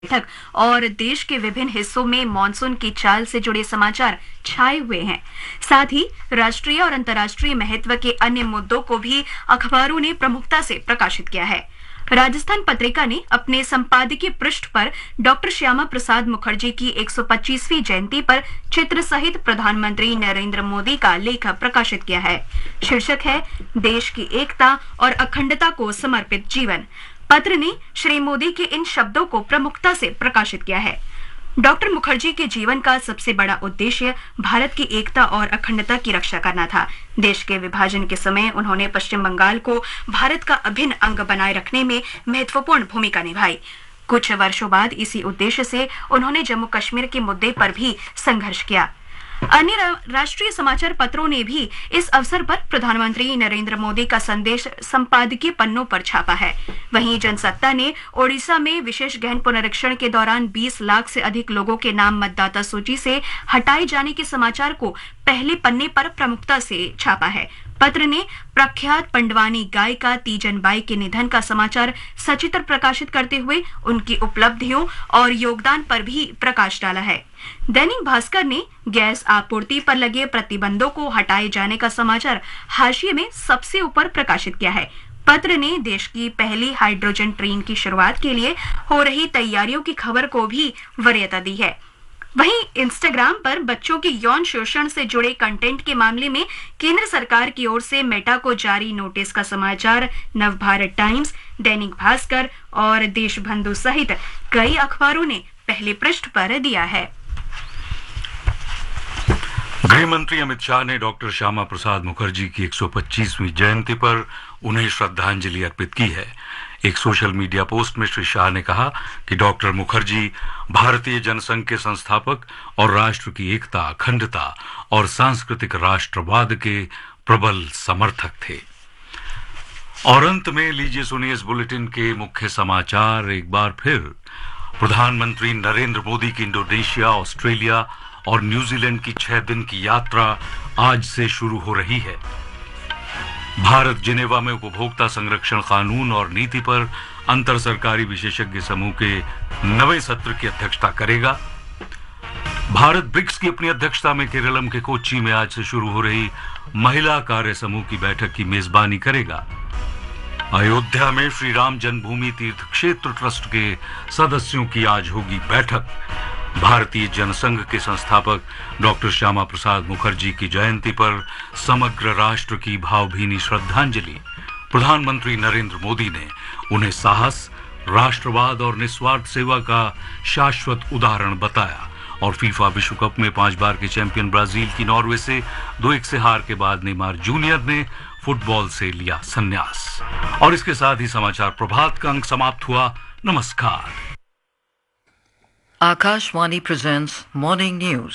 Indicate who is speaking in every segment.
Speaker 1: बैठक और देश के विभिन्न हिस्सों में मॉनसून की चाल से जुड़े समाचार छाए हुए हैं। साथ ही राष्ट्रीय और अंतर्राष्ट्रीय महत्व के अन्य मुद्दों को भी अखबारों ने प्रमुखता से प्रकाशित किया है। राजस्थान पत्रिका ने अपने संपादकीय पृष्ठ पर डॉक्टर श्यामा प्रसाद मुखर्जी की 125वीं जयंती पर चित्र सहित प्रधानमंत्री नरेंद्र मोदी का लेख प्रकाशित किया है। शीर्षक है देश की एकता और अखंडता को समर्पित जीवन। पत्र ने श्री मोदी के इन शब्दों को प्रमुखता से प्रकाशित किया है। डॉक्टर मुखर्जी के जीवन का सबसे बड़ा उद्देश्य भारत की एकता और अखंडता की रक्षा करना था। देश के विभाजन के समय उन्होंने पश्चिम बंगाल को भारत का अभिन्न अंग बनाए रखने में महत्वपूर्ण भूमिका निभाई। कुछ वर्षों बाद इसी उद्देश्य से उन्होंने जम्मू कश्मीर के मुद्दे पर भी संघर्ष किया। अन्य राष्ट्रीय समाचार पत्रों ने भी इस अवसर पर प्रधानमंत्री नरेंद्र मोदी का संदेश संपादकीय पन्नों पर छापा है। वहीं जनसत्ता ने ओडिशा में विशेष गहन पुनरीक्षण के दौरान 20 लाख से अधिक लोगों के नाम मतदाता सूची से हटाए जाने के समाचार को पहले पन्ने पर प्रमुखता से छापा है। पत्र ने प्रख्यात पंडवानी गायिका तीजन बाई के निधन का समाचार सचित्र प्रकाशित करते हुए उनकी उपलब्धियों और योगदान पर भी प्रकाश डाला है। दैनिक भास्कर ने गैस आपूर्ति पर लगे प्रतिबंधों को हटाए जाने का समाचार हाशिए में सबसे ऊपर प्रकाशित किया है। पत्र ने देश की पहली हाइड्रोजन ट्रेन की शुरुआत के लिए हो रही तैयारियों की खबर को भी वरीयता दी है। वहीं इंस्टाग्राम पर बच्चों के यौन शोषण से जुड़े कंटेंट के मामले में केंद्र सरकार की ओर से मेटा को जारी नोटिस का समाचार नवभारत टाइम्स, दैनिक भास्कर और देशबंधु सहित कई अखबारों ने पहले पृष्ठ पर दिया है।
Speaker 2: गृह मंत्री अमित शाह ने डॉक्टर श्यामा प्रसाद मुखर्जी की 125वीं जयंती पर उन्हें श्रद्धांजलि अर्पित की है। एक सोशल मीडिया पोस्ट में श्री शाह ने कहा कि डॉक्टर मुखर्जी भारतीय जनसंघ के संस्थापक और राष्ट्र की एकता, अखंडता और सांस्कृतिक राष्ट्रवाद के प्रबल समर्थक थे। और अंत में लीजिए सुनिए इस बुलेटिन के मुख्य समाचार एक बार फिर। प्रधानमंत्री नरेंद्र मोदी की इंडोनेशिया, ऑस्ट्रेलिया और न्यूजीलैंड की 6 दिन की यात्रा आज से शुरू हो रही है। भारत जिनेवा में उपभोक्ता संरक्षण कानून और नीति पर अंतर सरकारी विशेषज्ञ समूह के 9वें सत्र की अध्यक्षता करेगा। भारत ब्रिक्स की अपनी अध्यक्षता में केरलम के कोच्चि में आज से शुरू हो रही महिला कार्य समूह की बैठक की मेजबानी करेगा। अयोध्या में श्री राम जन्मभूमि तीर्थ क्षेत्र ट्रस्ट के सदस्यों की आज होगी बैठक। भारतीय जनसंघ के संस्थापक डॉक्टर श्यामा प्रसाद मुखर्जी की जयंती पर समग्र राष्ट्र की भावभीनी श्रद्धांजलि। प्रधानमंत्री नरेंद्र मोदी ने उन्हें साहस, राष्ट्रवाद और निस्वार्थ सेवा का शाश्वत उदाहरण बताया। और फीफा विश्व कप में 5 बार के चैंपियन ब्राजील की नॉर्वे से 2-1 से हार के बाद नेमार जूनियर ने फुटबॉल से लिया संन्यास। और इसके साथ ही समाचार प्रभात का अंक समाप्त हुआ। नमस्कार।
Speaker 3: Akashvani presents Morning News.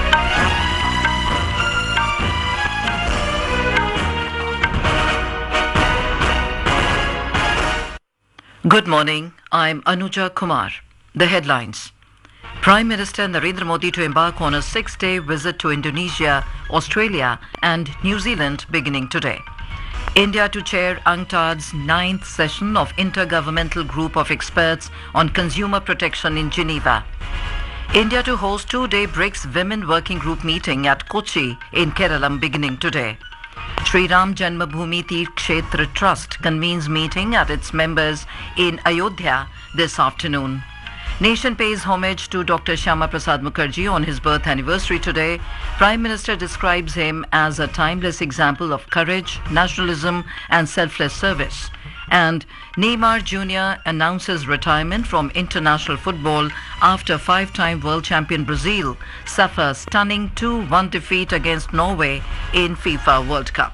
Speaker 3: Good morning, I'm Anuja Kumar. The headlines. Prime Minister Narendra Modi to embark on a 6-day visit to Indonesia, Australia and New Zealand beginning today. India to chair UNCTAD's 9th session of Intergovernmental Group of Experts on Consumer Protection in Geneva. India to host 2-day BRICS Women Working Group meeting at Kochi in Kerala beginning today. Sri Ram Janmabhoomi Tirth Kshetra Trust convenes meeting at its members in Ayodhya this afternoon. Nation pays homage to Dr. Shyama Prasad Mukherjee on his birth anniversary today. Prime Minister describes him as a timeless example of courage, nationalism and selfless service. And Neymar Jr. announces retirement from international football after 5-time world champion Brazil suffer stunning 2-1 defeat against Norway in FIFA World Cup.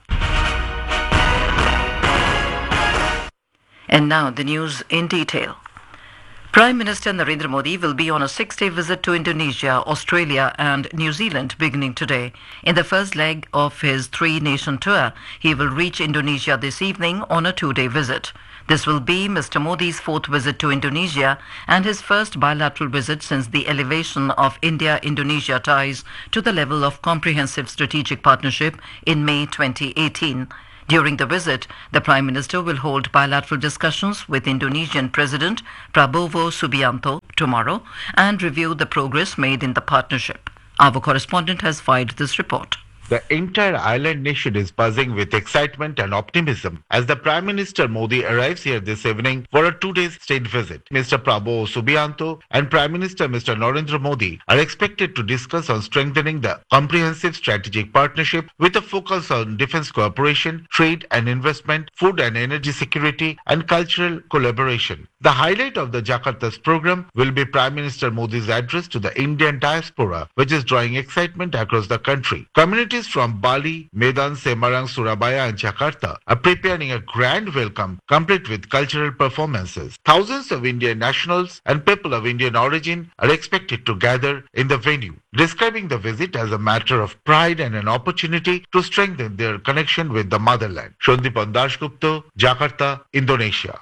Speaker 3: And now the news in detail. Prime Minister Narendra Modi will be on a 6-day visit to Indonesia, Australia and New Zealand beginning today. In the first leg of his 3-nation tour, he will reach Indonesia this evening on a 2-day visit. This will be Mr. Modi's 4th visit to Indonesia and his first bilateral visit since the elevation of India-Indonesia ties to the level of comprehensive strategic partnership in May 2018. During the visit, the Prime Minister will hold bilateral discussions with Indonesian President Prabowo Subianto tomorrow and review the progress made in the partnership. Our correspondent has filed this report.
Speaker 4: The entire island nation is buzzing with excitement and optimism as the Prime Minister Modi arrives here this evening for a 2-day state visit. Mr. Prabowo Subianto and Prime Minister Mr. Narendra Modi are expected to discuss on strengthening the comprehensive strategic partnership with a focus on defense cooperation, trade and investment, food and energy security and cultural collaboration. The highlight of the Jakarta's program will be Prime Minister Modi's address to the Indian diaspora, which is drawing excitement across the country. Communities from Bali, Medan, Semarang, Surabaya and Jakarta are preparing a grand welcome complete with cultural performances. Thousands of Indian nationals and people of Indian origin are expected to gather in the venue, describing the visit as a matter of pride and an opportunity to strengthen their connection with the motherland. Shondipan Dasgupta, Jakarta, Indonesia.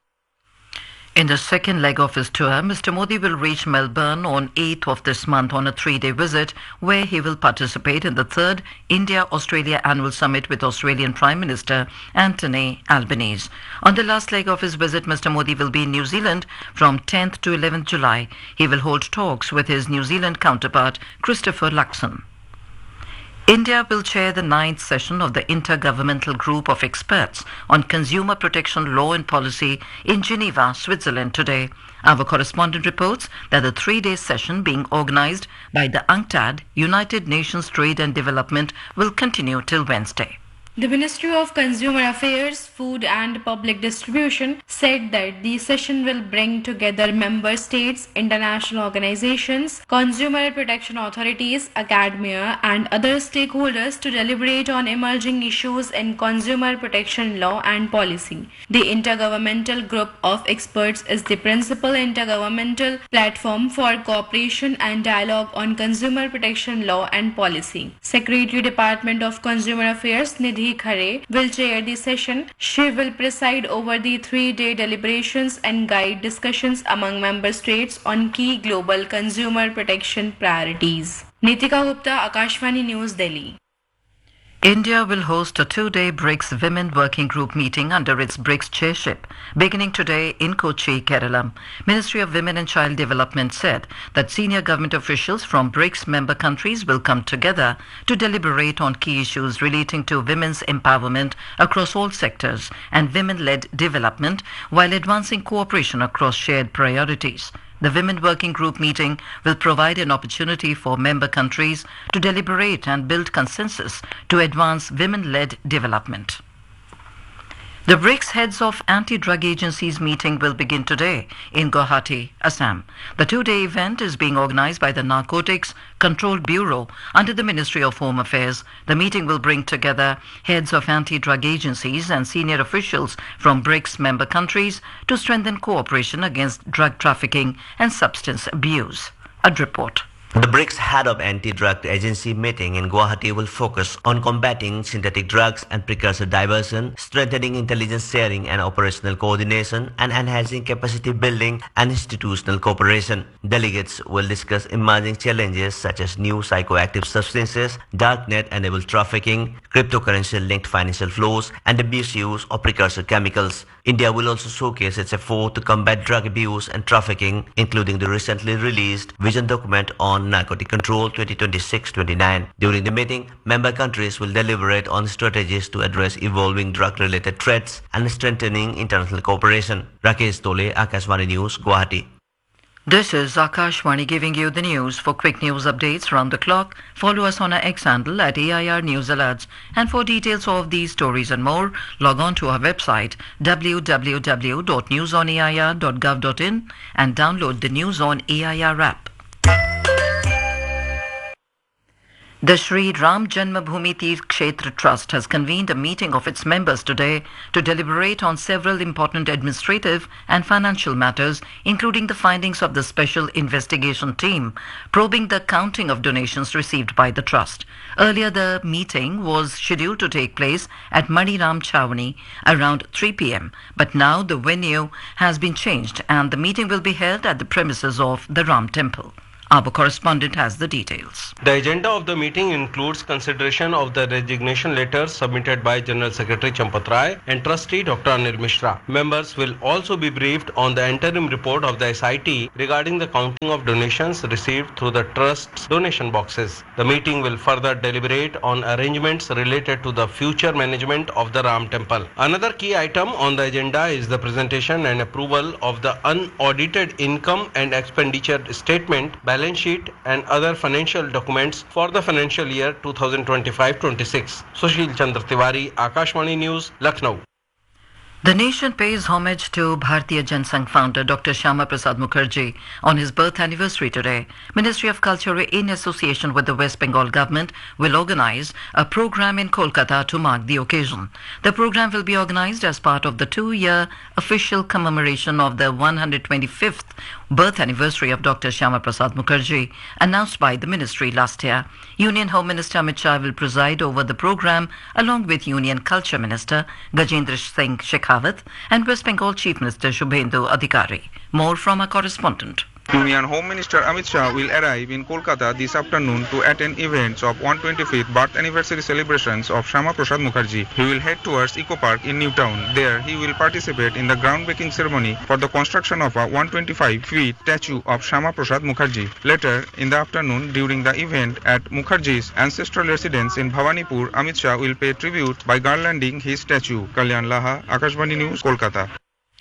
Speaker 3: In the second leg of his tour, Mr. Modi will reach Melbourne on 8th of this month on a 3-day visit where he will participate in the 3rd India-Australia Annual Summit with Australian Prime Minister Anthony Albanese. On the last leg of his visit, Mr. Modi will be in New Zealand from 10th to 11th July. He will hold talks with his New Zealand counterpart Christopher Luxon. India will chair the 9th session of the Intergovernmental Group of Experts on Consumer Protection Law and Policy in Geneva, Switzerland today. Our correspondent reports that the 3-day session being organized by the UNCTAD, United Nations Trade and Development, will continue till Wednesday.
Speaker 5: The Ministry of Consumer Affairs, Food and Public Distribution said that the session will bring together member states, international organizations, consumer protection authorities, academia and other stakeholders to deliberate on emerging issues in consumer protection law and policy. The Intergovernmental Group of Experts is the principal intergovernmental platform for cooperation and dialogue on consumer protection law and policy. Secretary Department of Consumer Affairs Nidhi Khare will chair the session. She will preside over the 3-day deliberations and guide discussions among member states on key global consumer protection priorities. Nitika Gupta, Akashvani News, Delhi.
Speaker 3: India will host a 2-day BRICS Women Working Group meeting under its BRICS chairship, beginning today in Kochi, Kerala. Ministry of Women and Child Development said that senior government officials from BRICS member countries will come together to deliberate on key issues relating to women's empowerment across all sectors and women-led development while advancing cooperation across shared priorities. The Women Working Group meeting will provide an opportunity for member countries to deliberate and build consensus to advance women-led development. The BRICS heads of anti-drug agencies meeting will begin today in Guwahati, Assam. The 2-day event is being organized by the Narcotics Control Bureau under the Ministry of Home Affairs. The meeting will bring together heads of anti-drug agencies and senior officials from BRICS member countries to strengthen cooperation against drug trafficking and substance abuse. A report.
Speaker 6: The BRICS Head of Anti-Drug Agency meeting in Guwahati will focus on combating synthetic drugs and precursor diversion, strengthening intelligence sharing and operational coordination, and enhancing capacity building and institutional cooperation. Delegates will discuss emerging challenges such as new psychoactive substances, darknet-enabled trafficking, cryptocurrency-linked financial flows, and abuse use of precursor chemicals. India will also showcase its effort to combat drug abuse and trafficking, including the recently released Vision Document on Narcotic Control 2026-29. During the meeting, member countries will deliberate on strategies to address evolving drug-related threats and strengthening international cooperation. Rakesh Tole, Akashvani News, Guwahati.
Speaker 3: This is Akashvani giving you the news. For quick news updates round the clock, follow us on our X handle at AIR News Alerts. And for details of these stories and more, log on to our website www.newsonair.gov.in and download the News on AIR app. The Shri Ram Janmabhoomi Tirth Kshetra Trust has convened a meeting of its members today to deliberate on several important administrative and financial matters, including the findings of the Special Investigation Team probing the counting of donations received by the trust. Earlier, the meeting was scheduled to take place at Maniram Chawani around 3 p.m., but now the venue has been changed and the meeting will be held at the premises of the Ram Temple. Our correspondent has the details.
Speaker 7: The agenda of the meeting includes consideration of the resignation letters submitted by General Secretary Champat Rai and Trustee Dr. Anil Mishra. Members will also be briefed on the interim report of the SIT regarding the counting of donations received through the Trust's donation boxes. The meeting will further deliberate on arrangements related to the future management of the Ram Temple. Another key item on the agenda is the presentation and approval of the unaudited income and expenditure statement, balance sheet and other financial documents for the financial year 2025-26. Sushil Chandra Tiwari, Akashvani News, Lucknow.
Speaker 3: The nation pays homage to Bharatiya Jansangh founder Dr. Shyama Prasad Mukherjee on his birth anniversary today. Ministry of Culture, in association with the West Bengal government, will organize a program in Kolkata to mark the occasion. The program will be organized as part of the 2-year official commemoration of the 125th birth anniversary of Dr. Shyama Prasad Mukherjee, announced by the ministry last year. Union Home Minister Amit Shah will preside over the program along with Union Culture Minister Gajendra Singh Shekhawat and West Bengal Chief Minister Shubhendu Adhikari. More from our correspondent.
Speaker 8: Union Home Minister Amit Shah will arrive in Kolkata this afternoon to attend events of 125th birth anniversary celebrations of Shyama Prasad Mukherjee. He will head towards Eco Park in Newtown. There, he will participate in the groundbreaking ceremony for the construction of a 125-feet statue of Shyama Prasad Mukherjee. Later in the afternoon, during the event at Mukherjee's ancestral residence in Bhawanipur, Amit Shah will pay tribute by garlanding his statue. Kalyan Laha, Akashvani News, Kolkata.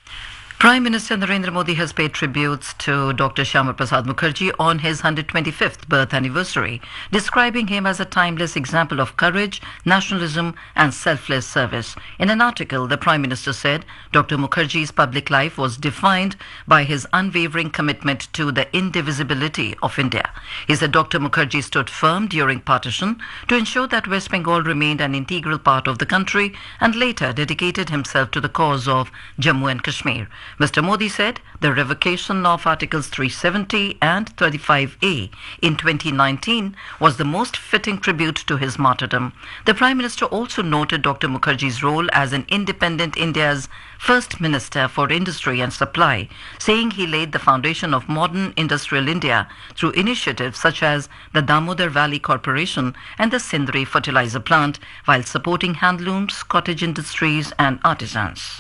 Speaker 3: Prime Minister Narendra Modi has paid tributes to Dr. Shyama Prasad Mukherjee on his 125th birth anniversary, describing him as a timeless example of courage, nationalism and selfless service. In an article, the Prime Minister said Dr. Mukherjee's public life was defined by his unwavering commitment to the indivisibility of India. He said Dr. Mukherjee stood firm during partition to ensure that West Bengal remained an integral part of the country and later dedicated himself to the cause of Jammu and Kashmir. Mr. Modi said the revocation of Articles 370 and 35A in 2019 was the most fitting tribute to his martyrdom. The Prime Minister also noted Dr. Mukherjee's role as an independent India's first Minister for Industry and Supply, saying he laid the foundation of modern industrial India through initiatives such as the Damodar Valley Corporation and the Sindri fertilizer plant, while supporting handlooms, cottage industries and artisans.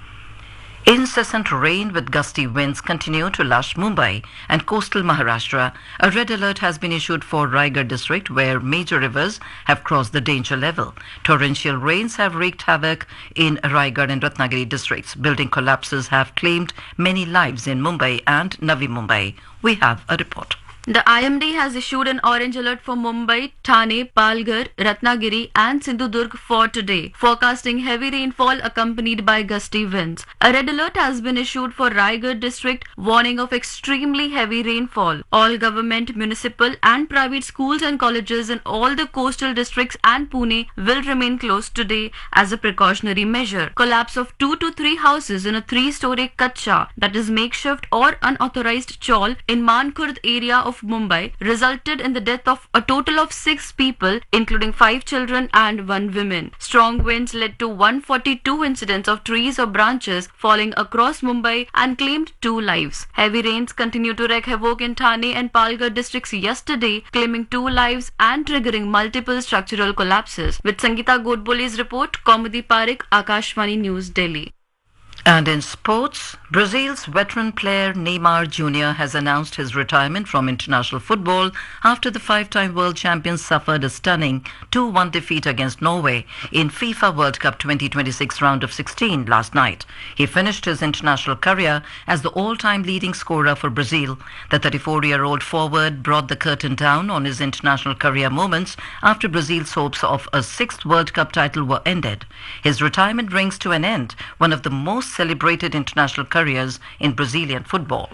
Speaker 3: Incessant rain with gusty winds continue to lash Mumbai and coastal Maharashtra. A red alert has been issued for Raigad district, where major rivers have crossed the danger level. Torrential rains have wreaked havoc in Raigad and Ratnagiri districts. Building collapses have claimed many lives in Mumbai and Navi Mumbai. We have a report.
Speaker 1: The IMD has issued an orange alert for Mumbai, Thane, Palghar, Ratnagiri and Sindhudurg for today, forecasting heavy rainfall accompanied by gusty winds. A red alert has been issued for Raigad district, warning of extremely heavy rainfall. All government, municipal and private schools and colleges in all the coastal districts and Pune will remain closed today as a precautionary measure. Collapse of 2 to 3 houses in a 3-story kacha, that is makeshift or unauthorized chawl, in Mankhurd area of Mumbai resulted in the death of a total of 6 people, including 5 children and 1 woman. Strong winds led to 142 incidents of trees or branches falling across Mumbai and claimed 2 lives. Heavy rains continue to wreak havoc in Thane and Palghar districts yesterday, claiming 2 lives and triggering multiple structural collapses. With Sangeeta Godbole's report, Kaumudi Parekh, Akashvani News, Delhi.
Speaker 3: And in sports, Brazil's veteran player Neymar Jr. has announced his retirement from international football after the 5-time world champion suffered a stunning 2-1 defeat against Norway in FIFA World Cup 2026 round of 16 last night. He finished his international career as the all-time leading scorer for Brazil. The 34-year-old forward brought the curtain down on his international career moments after Brazil's hopes of a 6th World Cup title were ended. His retirement brings to an end one of the most celebrated international careers in Brazilian football.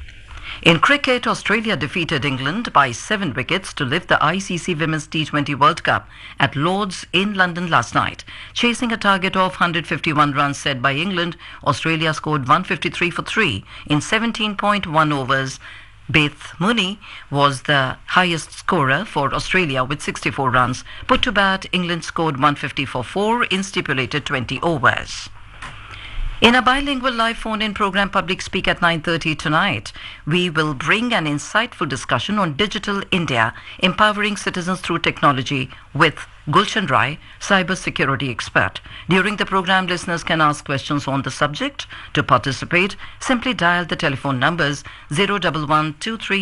Speaker 3: In cricket, Australia defeated England by 7 wickets to lift the ICC Women's T20 World Cup at Lord's in London last night. Chasing a target of 151 runs set by England, Australia scored 153 for 3 in 17.1 overs. Beth Mooney was the highest scorer for Australia with 64 runs. Put to bat, England scored 150 for 4 in stipulated 20 overs. In a bilingual live phone-in program Public Speak at 9:30 tonight, we will bring an insightful discussion on Digital India, empowering citizens through technology with Gulshan Rai, cyber security expert. During the program, listeners can ask questions on the subject. To participate, simply dial the telephone numbers 01123